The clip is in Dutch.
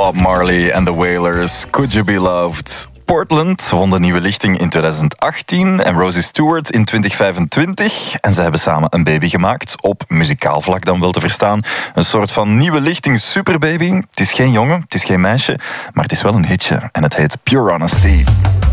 Bob Marley en The Wailers, Could You Be Loved? Portland won de nieuwe lichting in 2018 en Rosie Stewart in 2025. En ze hebben samen een baby gemaakt, op muzikaal vlak dan wel te verstaan. Een soort van nieuwe lichting superbaby. Het is geen jongen, het is geen meisje, maar het is wel een hitje. En het heet Pure Honesty.